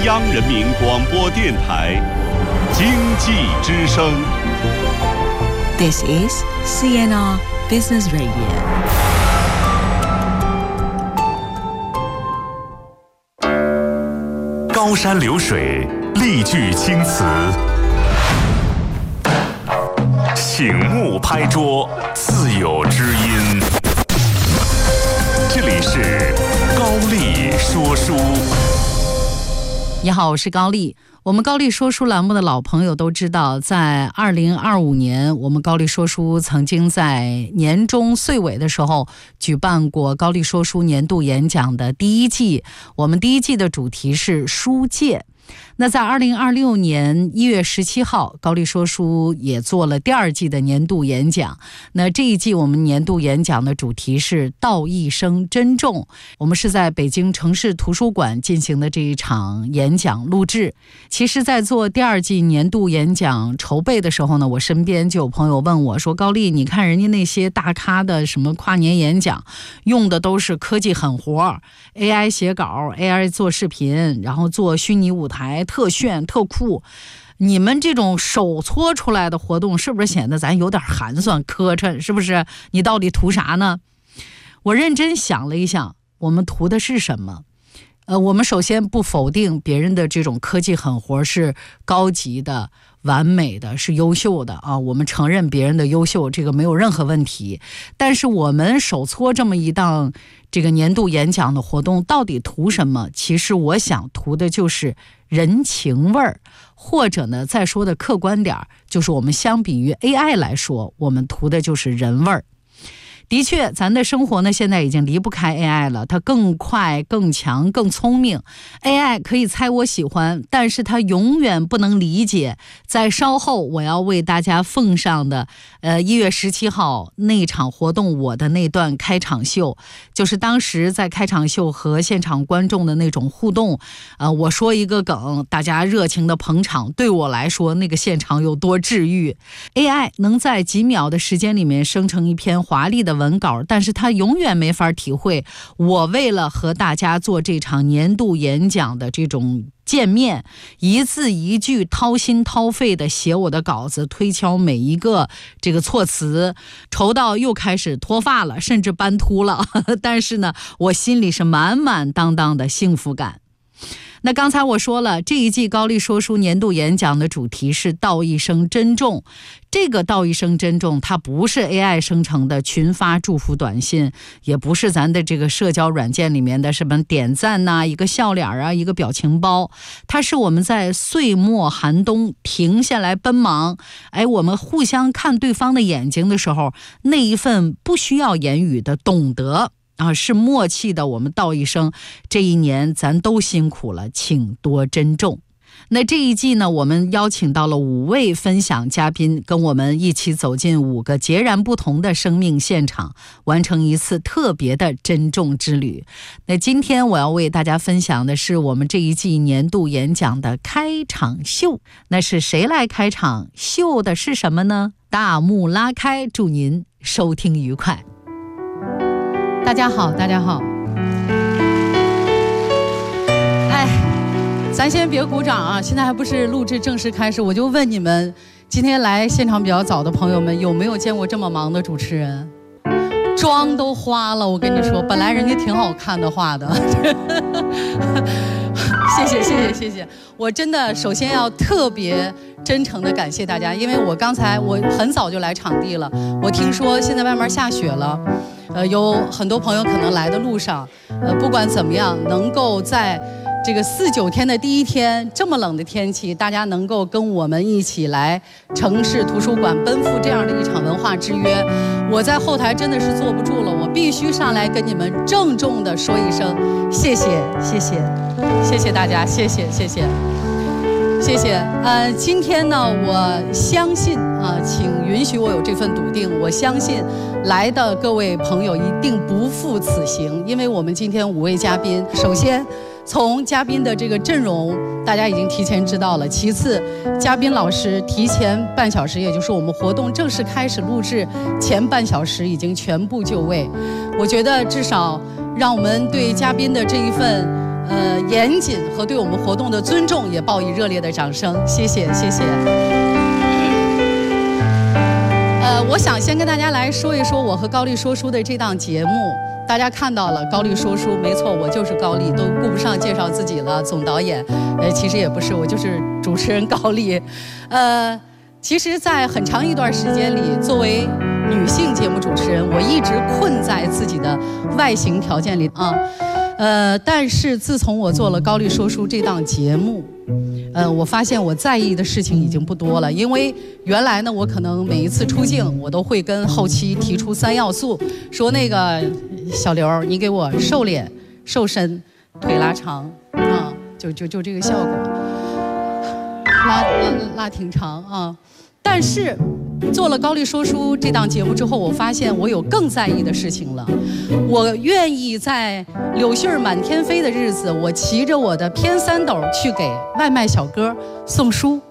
央人民广播电台经济之声。 This is CNR Business Radio。 高山流水，丽句青词，醒目拍桌，自有知音。这里是高丽说书。 你好，我是高丽。我们高丽说书栏目的老朋友都知道，在2025年，我们高丽说书曾经在年终岁尾的时候举办过高丽说书年度演讲的第一季。我们第一季的主题是书界。那在2026年1月17号，高丽说书也做了第二季的年度演讲。那这一季我们年度演讲的主题是道一生珍重。我们是在北京城市图书馆进行的这一场演讲录制。其实在做第二季年度演讲筹备的时候呢，我身边就有朋友问我说，高丽，你看人家那些大咖的什么跨年演讲用的都是科技狠活， AI 写稿， AI 做视频，然后做虚拟舞台，特炫特酷，你们这种手搓出来的活动是不是显得咱有点寒酸磕碜？是不是？你到底图啥呢？我认真想了一想，我们图的是什么？我们首先不否定别人的这种科技狠活是高级的、完美的，是优秀的啊，我们承认别人的优秀，这个没有任何问题。但是我们手搓这么一档这个年度演讲的活动，到底图什么？其实我想图的就是人情味儿，或者呢，再说的客观点，就是我们相比于 AI 来说，我们图的就是人味儿。的确，咱的生活呢，现在已经离不开 AI 了，它更快、更强、更聪明。AI 可以猜我喜欢，但是它永远不能理解。在稍后我要为大家奉上的1月17号那场活动，我的那段开场秀，就是当时在开场秀和现场观众的那种互动。我说一个梗，大家热情的捧场，对我来说那个现场有多治愈。AI 能在几秒的时间里面生成一篇华丽的文稿，但是他永远没法体会我为了和大家做这场年度演讲的这种见面，一字一句掏心掏肺的写我的稿子，推敲每一个这个措辞，愁到又开始脱发了，甚至斑秃了但是呢，我心里是满满当当的幸福感。那刚才我说了，这一季高丽说书年度演讲的主题是道一生珍重。这个道一生珍重，它不是 AI 生成的群发祝福短信，也不是咱的这个社交软件里面的什么点赞呐、一个笑脸啊、一个表情包，它是我们在岁末寒冬停下来奔忙，我们互相看对方的眼睛的时候，那一份不需要言语的懂得是默契的，我们道一声，这一年咱都辛苦了，请多珍重。那这一季呢，我们邀请到了5位分享嘉宾，跟我们一起走进5个截然不同的生命现场，完成一次特别的珍重之旅。那今天我要为大家分享的是我们这一季年度演讲的开场秀。那是谁来开场？秀的是什么呢？大幕拉开，祝您收听愉快。大家好，大家好。咱先别鼓掌啊，现在还不是录制正式开始，我就问你们，今天来现场比较早的朋友们，有没有见过这么忙的主持人？妆都花了，我跟你说，本来人家挺好看的画的。谢谢，我真的首先要特别真诚的感谢大家，因为我很早就来场地了，我听说现在外面下雪了，有很多朋友可能来的路上，不管怎么样，能够在这个4、9天的第一天，这么冷的天气，大家能够跟我们一起来城市图书馆奔赴这样的一场文化之约，我在后台真的是坐不住了，我必须上来跟你们郑重的说一声谢谢大家，谢谢。今天呢，我相信请允许我有这份笃定，我相信来的各位朋友一定不负此行，因为我们今天5位嘉宾，首先从嘉宾的这个阵容，大家已经提前知道了。其次，嘉宾老师提前半小时，也就是我们活动正式开始录制前半小时，已经全部就位。我觉得至少让我们对嘉宾的这一份严谨和对我们活动的尊重，也报以热烈的掌声。谢谢，谢谢。我想先跟大家来说一说我和高丽说书的这档节目。大家看到了高丽说书，没错，我就是高丽，都顾不上介绍自己了。总导演，其实也不是，我就是主持人高丽。其实，在很长一段时间里，作为女性节目主持人，我一直困在自己的外形条件里啊。但是自从我做了高丽说书这档节目，我发现我在意的事情已经不多了。因为原来呢，我可能每一次出镜，我都会跟后期提出3要素，说那个小刘，你给我瘦脸、瘦身、腿拉长啊，就这个效果，拉挺长啊。但是做了高丽说书这档节目之后，我发现我有更在意的事情了。我愿意在柳絮满天飞的日子，我骑着我的偏3斗去给外卖小哥送书。